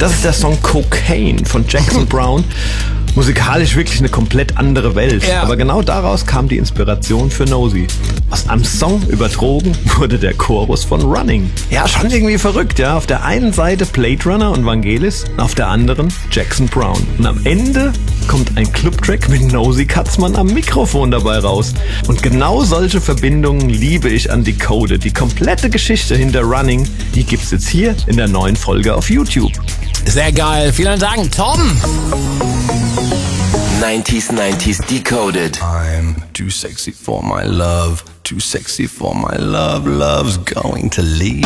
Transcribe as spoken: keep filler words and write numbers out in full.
Das ist der Song Cocaine von Jackson Browne. Musikalisch wirklich eine komplett andere Welt. Ja. Aber genau daraus kam die Inspiration für Nosy. Aus einem Song über Drogen wurde der Chorus von Running. Ja, schon irgendwie verrückt, ja. Auf der einen Seite Blade Runner und Vangelis, auf der anderen Jackson Browne. Und am Ende kommt ein Clubtrack mit Nosy Katzmann am Mikrofon dabei raus. Und genau solche Verbindungen liebe ich an Decoded. Die komplette Geschichte hinter Running, die gibt's jetzt hier in der neuen Folge auf YouTube. Sehr geil. Vielen Dank, Tom. nineties nineties Decoded. I'm too sexy for my love, too sexy for my love, love's going to leave.